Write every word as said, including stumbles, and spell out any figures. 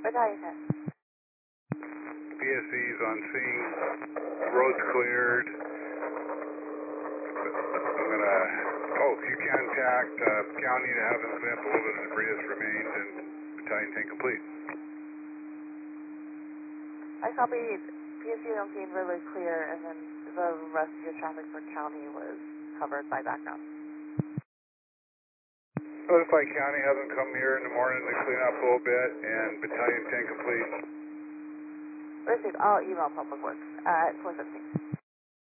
Battalion ten. P S E's on scene. Road's cleared. I'm gonna, oh, if you contact uh, county to have them clean up a little bit of debris that's remained, and battalion ten complete. I copied P S C on scene, really clear, and then the rest of your traffic for county was covered by background. Notify county, have them come here in the morning to clean up a little bit, and battalion ten complete. Received. I'll email Public Works at four fifteen.